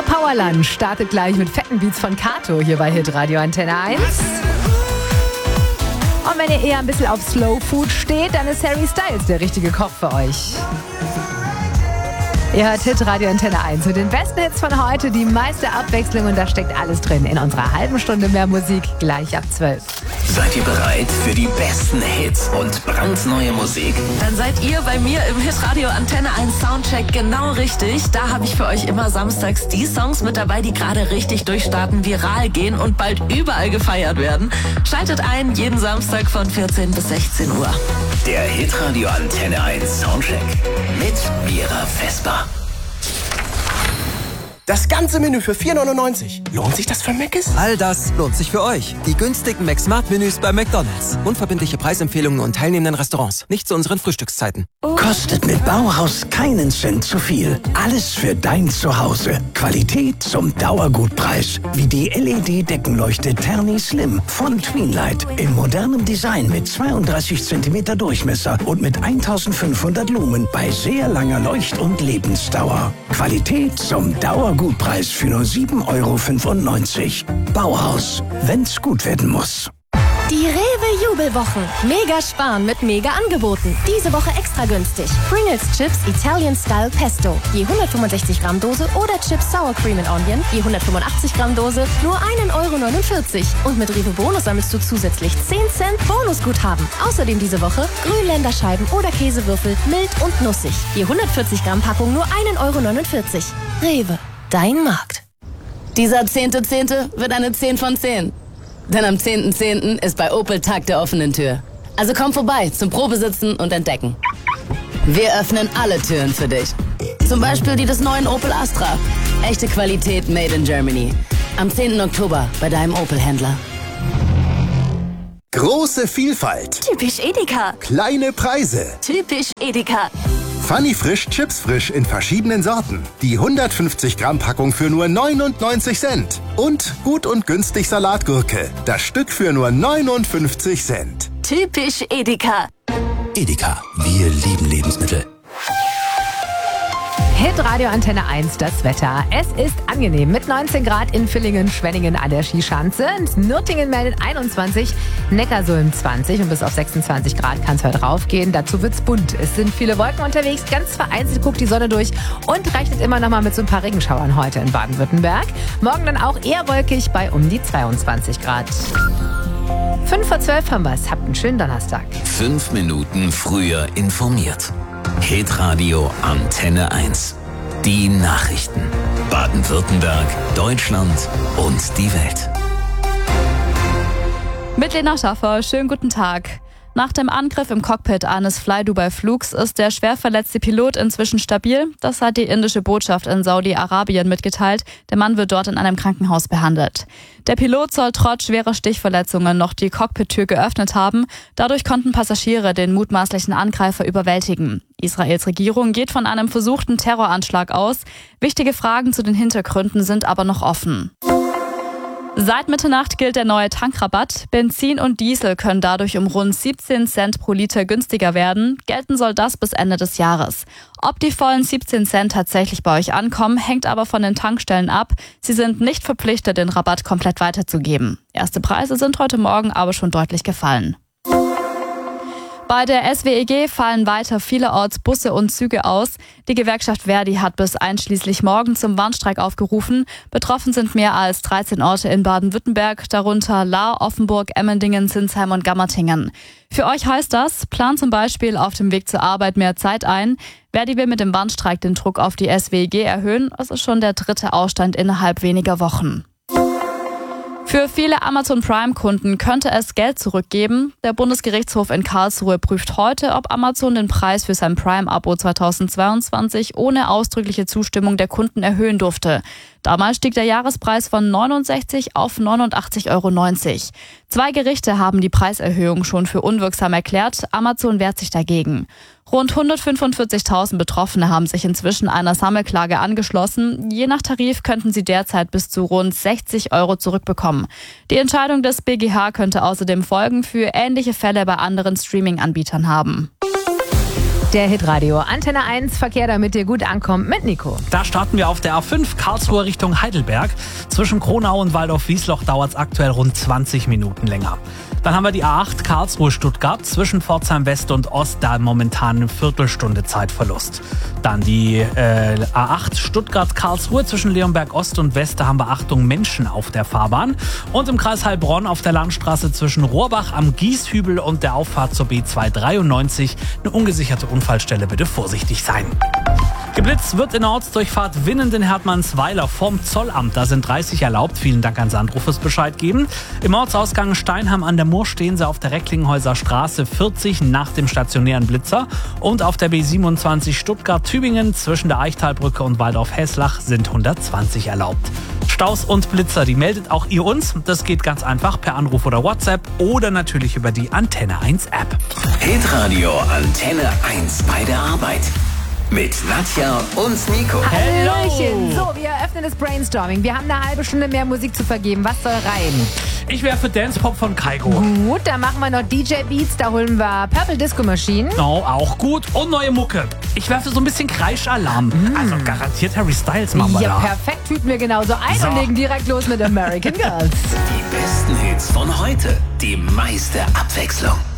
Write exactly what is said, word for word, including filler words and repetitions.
Unser Powerland startet gleich mit fetten Beats von Kato hier bei Hitradio Antenne eins. Und wenn ihr eher ein bisschen auf Slow Food steht, dann ist Harry Styles der richtige Koch für euch. Ihr hört Hitradio Antenne eins mit den besten Hits von heute, die meiste Abwechslung und da steckt alles drin in unserer halben Stunde mehr Musik, gleich ab zwölf. Seid ihr bereit für die besten Hits und brandneue Musik? Dann seid ihr bei mir im Hitradio Antenne eins Soundcheck genau richtig. Da habe ich für euch immer samstags die Songs mit dabei, die gerade richtig durchstarten, viral gehen und bald überall gefeiert werden. Schaltet ein, jeden Samstag von vierzehn bis sechzehn Uhr. Der Hitradio Antenne eins Soundcheck mit Mira Vesper. Das ganze Menü für vier neunundneunzig. Lohnt sich das für Mc's? All das lohnt sich für euch. Die günstigen McSmart-Menüs bei McDonald's. Unverbindliche Preisempfehlungen und teilnehmenden Restaurants. Nicht zu unseren Frühstückszeiten. Kostet mit Bauhaus keinen Cent zu viel. Alles für dein Zuhause. Qualität zum Dauergutpreis. Wie die L E D-Deckenleuchte Terni Slim von Tweenlight. In modernem Design mit zweiunddreißig Zentimeter Durchmesser und mit eintausendfünfhundert Lumen bei sehr langer Leucht- und Lebensdauer. Qualität zum Dauergutpreis. Gutpreis für nur sieben Euro fünfundneunzig. Bauhaus, wenn's gut werden muss. Die Rewe Jubelwochen. Mega sparen mit mega Angeboten. Diese Woche extra günstig. Pringles Chips Italian Style Pesto. Je hundertfünfundsechzig Gramm Dose oder Chips Sour Cream and Onion. Je hundertfünfundachtzig Gramm Dose. Nur ein Euro neunundvierzig. Und mit Rewe Bonus sammelst du zusätzlich zehn Cent Bonusguthaben. Außerdem diese Woche Grünländerscheiben oder Käsewürfel mild und nussig. Je hundertvierzig Gramm Packung nur ein Euro neunundvierzig. Rewe. Dein Markt. Dieser zehnte zehnte wird eine zehn von zehn. Denn am zehnten zehnten ist bei Opel Tag der offenen Tür. Also komm vorbei zum Probesitzen und Entdecken. Wir öffnen alle Türen für dich. Zum Beispiel die des neuen Opel Astra. Echte Qualität made in Germany. Am zehnten Oktober bei deinem Opel-Händler. Große Vielfalt. Typisch Edeka. Kleine Preise. Typisch Edeka. Funny Frisch Chips Frisch in verschiedenen Sorten. Die hundertfünfzig Gramm Packung für nur neunundneunzig Cent. Und gut und günstig Salatgurke. Das Stück für nur neunundfünfzig Cent. Typisch Edeka. Edeka, wir lieben Lebensmittel. Hitradio Antenne eins, das Wetter. Es ist angenehm mit neunzehn Grad in Villingen, Schwenningen an der Skischanze. Nürtingen meldet einundzwanzig, Neckarsulm zwanzig und bis auf sechsundzwanzig Grad kann es heute raufgehen. Dazu wird's bunt. Es sind viele Wolken unterwegs, ganz vereinzelt guckt die Sonne durch und rechnet immer noch mal mit so ein paar Regenschauern heute in Baden-Württemberg. Morgen dann auch eher wolkig bei um die zweiundzwanzig Grad. Fünf vor zwölf haben wir's. Habt einen schönen Donnerstag. Fünf Minuten früher informiert. Hitradio Antenne eins. Die Nachrichten. Baden-Württemberg, Deutschland und die Welt. Mit Lena Schaffer, schönen guten Tag. Nach dem Angriff im Cockpit eines Fly-Dubai-Flugs ist der schwer verletzte Pilot inzwischen stabil. Das hat die indische Botschaft in Saudi-Arabien mitgeteilt. Der Mann wird dort in einem Krankenhaus behandelt. Der Pilot soll trotz schwerer Stichverletzungen noch die Cockpit-Tür geöffnet haben. Dadurch konnten Passagiere den mutmaßlichen Angreifer überwältigen. Israels Regierung geht von einem versuchten Terroranschlag aus. Wichtige Fragen zu den Hintergründen sind aber noch offen. Seit Mitternacht gilt der neue Tankrabatt. Benzin und Diesel können dadurch um rund siebzehn Cent pro Liter günstiger werden. Gelten soll das bis Ende des Jahres. Ob die vollen siebzehn Cent tatsächlich bei euch ankommen, hängt aber von den Tankstellen ab. Sie sind nicht verpflichtet, den Rabatt komplett weiterzugeben. Erste Preise sind heute Morgen aber schon deutlich gefallen. Bei der S W E G fallen weiter vielerorts Busse und Züge aus. Die Gewerkschaft Verdi hat bis einschließlich morgen zum Warnstreik aufgerufen. Betroffen sind mehr als dreizehn Orte in Baden-Württemberg, darunter Lahr, Offenburg, Emmendingen, Sinsheim und Gammertingen. Für euch heißt das, plant zum Beispiel auf dem Weg zur Arbeit mehr Zeit ein. Verdi will mit dem Warnstreik den Druck auf die S W E G erhöhen. Es ist schon der dritte Ausstand innerhalb weniger Wochen. Für viele Amazon Prime-Kunden könnte es Geld zurückgeben. Der Bundesgerichtshof in Karlsruhe prüft heute, ob Amazon den Preis für sein Prime-Abo zweitausendzweiundzwanzig ohne ausdrückliche Zustimmung der Kunden erhöhen durfte. Damals stieg der Jahrespreis von neunundsechzig auf neunundachtzig Euro neunzig. Zwei Gerichte haben die Preiserhöhung schon für unwirksam erklärt. Amazon wehrt sich dagegen. Rund hundertfünfundvierzigtausend Betroffene haben sich inzwischen einer Sammelklage angeschlossen. Je nach Tarif könnten sie derzeit bis zu rund sechzig Euro zurückbekommen. Die Entscheidung des B G H könnte außerdem Folgen für ähnliche Fälle bei anderen Streaming-Anbietern haben. Der Hitradio Antenne eins Verkehr, damit ihr gut ankommt mit Nico. Da starten wir auf der A fünf Karlsruhe Richtung Heidelberg. Zwischen Kronau und Waldorf-Wiesloch dauert es aktuell rund zwanzig Minuten länger. Dann haben wir die A acht Karlsruhe-Stuttgart zwischen Pforzheim West und Ost, da momentan eine Viertelstunde Zeitverlust. Dann die äh, A acht Stuttgart-Karlsruhe zwischen Leonberg Ost und West, da haben wir Achtung Menschen auf der Fahrbahn. Und im Kreis Heilbronn auf der Landstraße zwischen Rohrbach am Gieshübel und der Auffahrt zur B zweihundertdreiundneunzig eine ungesicherte Unfallstelle, bitte vorsichtig sein. Geblitzt wird in der Ortsdurchfahrt Winnenden-Hertmannsweiler vom Zollamt. Da sind dreißig erlaubt. Vielen Dank an Sandro fürs Bescheid geben. Im Ortsausgang Steinheim an der Mur stehen sie auf der Recklinghäuser Straße vierzig nach dem stationären Blitzer. Und auf der B siebenundzwanzig Stuttgart-Tübingen zwischen der Eichtalbrücke und Waldorf-Hesslach sind hundertzwanzig erlaubt. Staus und Blitzer, die meldet auch ihr uns. Das geht ganz einfach per Anruf oder WhatsApp oder natürlich über die Antenne eins App. Hitradio Antenne eins bei der Arbeit. Mit Nadja und Nico. Hallöchen. So, wir eröffnen das Brainstorming. Wir haben eine halbe Stunde mehr Musik zu vergeben. Was soll rein? Ich wäre für Dance Pop von Kaigo. Gut, dann machen wir noch D J Beats. Da holen wir Purple Disco Machine. Oh, auch gut. Und neue Mucke. Ich werfe so ein bisschen Kreischalarm. Mm. Also garantiert Harry Styles machen wir ja, da. Ja, perfekt. Tüten wir genauso ein so. Und legen direkt los mit American Girls. Die besten Hits von heute. Die meiste Abwechslung.